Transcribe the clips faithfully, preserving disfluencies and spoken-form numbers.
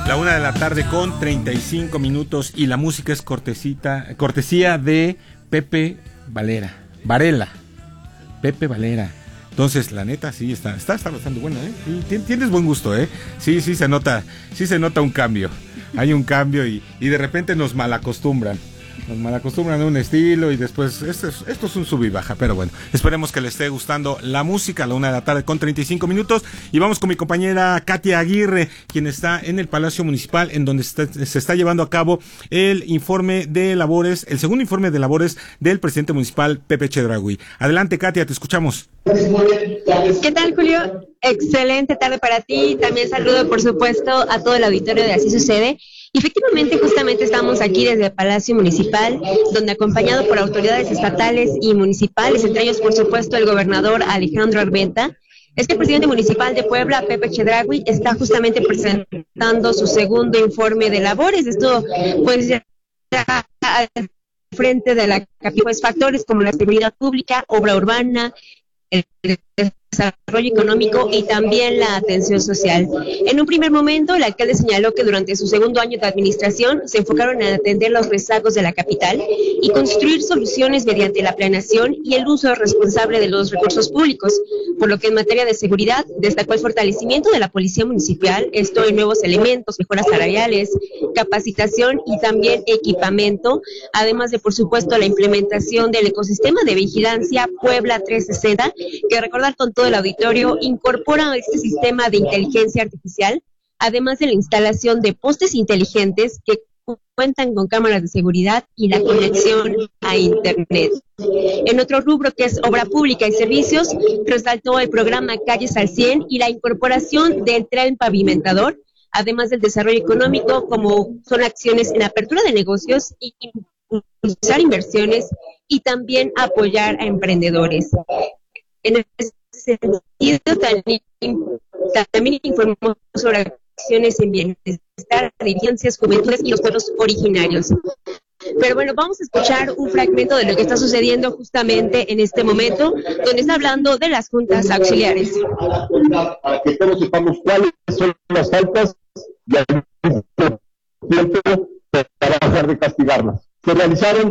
La una de la tarde con treinta y cinco minutos y la música es cortesita, cortesía de Pepe Valera, Varela, Pepe Valera. Entonces, la neta, sí, está, está, está bastante buena, ¿eh? Sí, tienes buen gusto, ¿eh? Sí, sí se nota, sí se nota un cambio. Hay un cambio y, y de repente nos malacostumbran. Nos malacostumbran a un estilo y después, esto es, esto es un sub y baja, pero bueno, esperemos que les esté gustando la música a la una de la tarde con treinta y cinco minutos y vamos con mi compañera Katia Aguirre, quien está en el Palacio Municipal, en donde está, se está llevando a cabo el informe de labores, el segundo informe de labores del presidente municipal, Pepe Chedraui. Adelante, Katia, te escuchamos. ¿Qué tal, Julio? Excelente tarde para ti, también saludo, por supuesto, a todo el auditorio de Así Sucede. Efectivamente, justamente estamos aquí desde el Palacio Municipal, donde acompañado por autoridades estatales y municipales, entre ellos, por supuesto, el gobernador Alejandro Armenta, es que el presidente municipal de Puebla, Pepe Chedraui, está justamente presentando su segundo informe de labores. Esto, pues, ya al frente de la capital, pues, factores como la seguridad pública, obra urbana, el desarrollo económico y también la atención social. En un primer momento, el alcalde señaló que durante su segundo año de administración se enfocaron en atender los rezagos de la capital y construir soluciones mediante la planeación y el uso responsable de los recursos públicos, por lo que en materia de seguridad destacó el fortalecimiento de la policía municipal, esto en nuevos elementos, mejoras salariales, capacitación y también equipamiento, además de, por supuesto, la implementación del ecosistema de vigilancia Puebla trescientos sesenta, que recordar con todo el auditorio, incorpora este sistema de inteligencia artificial, además de la instalación de postes inteligentes que cuentan con cámaras de seguridad y la conexión a Internet. En otro rubro, que es obra pública y servicios, resaltó el programa Calles al cien y la incorporación del tren pavimentador, además del desarrollo económico, como son acciones en apertura de negocios y impulsar inversiones y también apoyar a emprendedores. En ese sentido, también, también informó sobre acciones en bienestar, dirigencias, juventudes y los pueblos originarios. Pero bueno, vamos a escuchar un fragmento de lo que está sucediendo justamente en este momento, donde está hablando de las juntas auxiliares. Para que todos sepamos cuáles son las faltas y al mismo tiempo trabajar de castigarlas. Se realizaron...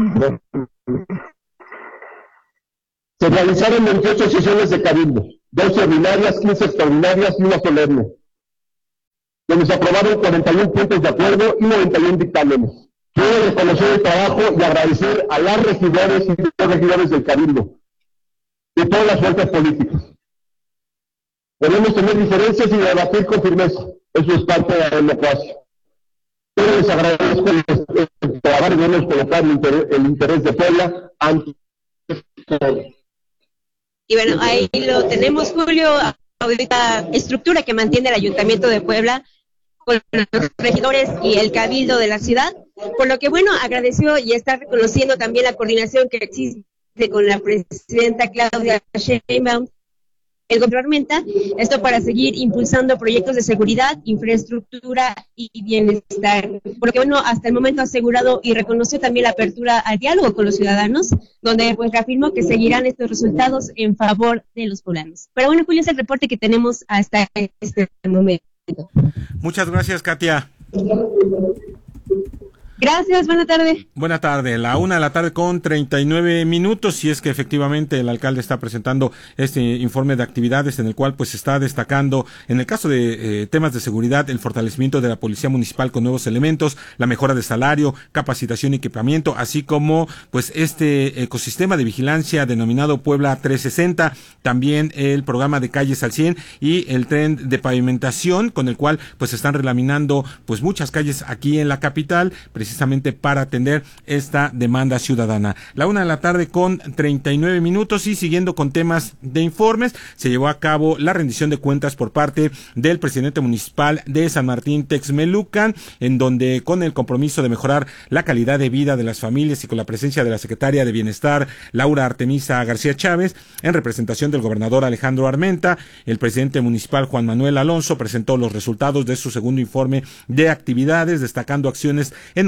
Se realizaron veintiocho sesiones de cabildo, doce ordinarias, quince extraordinarias y una solemne, donde se aprobaron cuarenta y uno puntos de acuerdo y noventa y uno dictámenes. Quiero reconocer el trabajo y agradecer a las regidores y los regidores del cabildo, de todas las fuerzas políticas. Podemos tener diferencias y debatir con firmeza, eso es parte de la democracia. Pero les agradezco el trabajo y debemos colocar el interés, el interés de Puebla ante todo. Y bueno, ahí lo tenemos, Julio, ahorita estructura que mantiene el Ayuntamiento de Puebla con los regidores y el Cabildo de la ciudad, por lo que, bueno, agradeció y está reconociendo también la coordinación que existe con la presidenta Claudia Sheinbaum, el gobernador Armenta, esto para seguir impulsando proyectos de seguridad, infraestructura y bienestar. Porque bueno, hasta el momento ha asegurado y reconoció también la apertura al diálogo con los ciudadanos, donde pues reafirmó que seguirán estos resultados en favor de los poblanos. Pero bueno, Julio, es el reporte que tenemos hasta este momento. Muchas gracias, Katia. Gracias, buena tarde. Buena tarde, la una de la tarde con treinta y nueve minutos, y es que efectivamente el alcalde está presentando este informe de actividades en el cual pues está destacando, en el caso de eh, temas de seguridad, el fortalecimiento de la policía municipal con nuevos elementos, la mejora de salario, capacitación y equipamiento, así como pues este ecosistema de vigilancia denominado Puebla trescientos sesenta, también el programa de Calles al cien y el tren de pavimentación con el cual pues están relaminando pues muchas calles aquí en la capital, precisamente para atender esta demanda ciudadana. La una de la tarde con treinta y nueve minutos, y siguiendo con temas de informes, se llevó a cabo la rendición de cuentas por parte del presidente municipal de San Martín Texmelucan, en donde con el compromiso de mejorar la calidad de vida de las familias y con la presencia de la secretaria de Bienestar, Laura Artemisa García Chávez, en representación del gobernador Alejandro Armenta, el presidente municipal Juan Manuel Alonso presentó los resultados de su segundo informe de actividades, destacando acciones en materia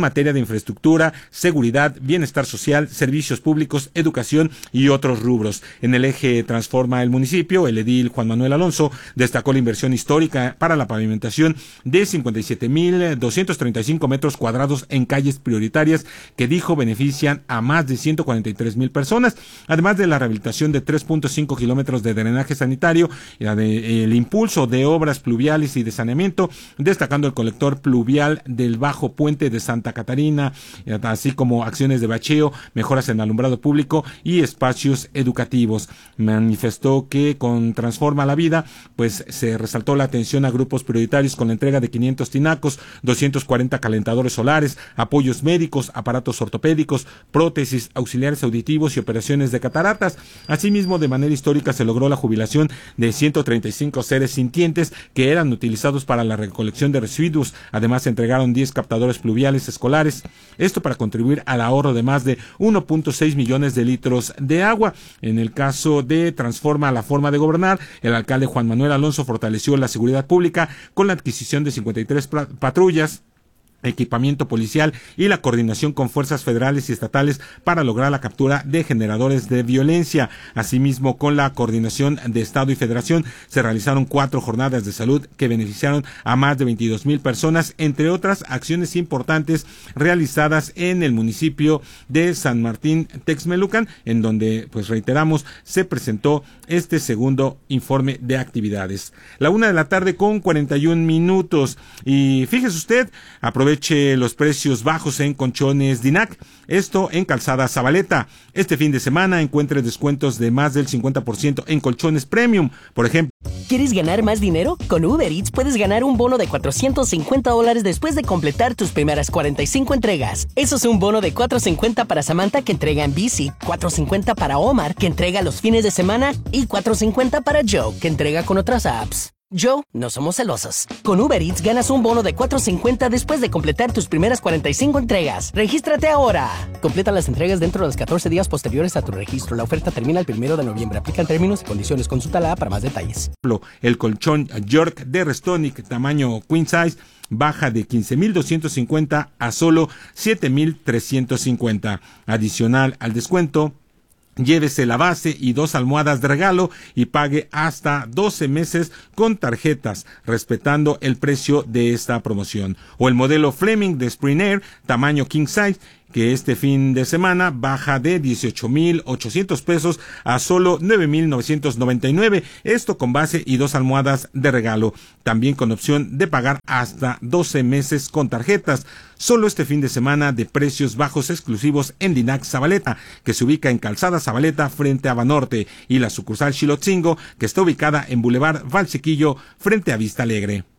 materia de infraestructura, seguridad, bienestar social, servicios públicos, educación y otros rubros. En el eje Transforma el municipio, el edil Juan Manuel Alonso destacó la inversión histórica para la pavimentación de cincuenta y siete mil doscientos treinta y cinco metros cuadrados en calles prioritarias que dijo benefician a más de ciento cuarenta y tres mil personas, además de la rehabilitación de tres punto cinco kilómetros de drenaje sanitario, y de, el impulso de obras pluviales y de saneamiento, destacando el colector pluvial del Bajo Puente de Santa Catarina, así como acciones de bacheo, mejoras en alumbrado público y espacios educativos. Manifestó que con Transforma la Vida, pues se resaltó la atención a grupos prioritarios con la entrega de quinientos tinacos, doscientos cuarenta calentadores solares, apoyos médicos, aparatos ortopédicos, prótesis, auxiliares auditivos y operaciones de cataratas. Asimismo, de manera histórica se logró la jubilación de ciento treinta y cinco seres sintientes que eran utilizados para la recolección de residuos. Además, se entregaron diez captadores pluviales escolares, esto para contribuir al ahorro de más de uno punto seis millones de litros de agua. En el caso de Transforma la forma de gobernar, el alcalde Juan Manuel Alonso fortaleció la seguridad pública con la adquisición de cincuenta y tres patrullas, equipamiento policial y la coordinación con fuerzas federales y estatales para lograr la captura de generadores de violencia. Asimismo, con la coordinación de Estado y Federación, se realizaron cuatro jornadas de salud que beneficiaron a más de veintidós mil personas, entre otras acciones importantes realizadas en el municipio de San Martín Texmelucan, en donde, pues reiteramos, se presentó este segundo informe de actividades. La una de la tarde con cuarenta y un minutos. Y fíjese usted, aproveche los precios bajos en colchones Dinac, esto en Calzada Zabaleta. Este fin de semana encuentre descuentos de más del cincuenta por ciento en colchones premium, por ejemplo. ¿Quieres ganar más dinero? Con Uber Eats puedes ganar un bono de cuatrocientos cincuenta dólares después de completar tus primeras cuarenta y cinco entregas. Eso es un bono de cuatrocientos cincuenta para Samantha, que entrega en bici, cuatrocientos cincuenta para Omar, que entrega los fines de semana, y cuatrocientos cincuenta para Joe, que entrega con otras apps. Joe, no somos celosos. Con Uber Eats ganas un bono de cuatrocientos cincuenta después de completar tus primeras cuarenta y cinco entregas. ¡Regístrate ahora! Completa las entregas dentro de los catorce días posteriores a tu registro. La oferta termina el primero de noviembre. Aplican términos y condiciones. Consulta la para más detalles. El colchón York de Restonic, tamaño queen size, baja de quince mil doscientos cincuenta a solo siete mil trescientos cincuenta. Adicional al descuento, llévese la base y dos almohadas de regalo y pague hasta doce meses con tarjetas, respetando el precio de esta promoción. O el modelo Fleming de Spring Air, tamaño king size, que este fin de semana baja de dieciocho mil ochocientos pesos a solo nueve mil novecientos noventa y nueve, esto con base y dos almohadas de regalo, también con opción de pagar hasta doce meses con tarjetas. Solo este fin de semana de precios bajos exclusivos en Dinac Zabaleta, que se ubica en Calzada Zabaleta frente a Banorte, y la sucursal Xilotzingo, que está ubicada en Boulevard Valsequillo frente a Vista Alegre.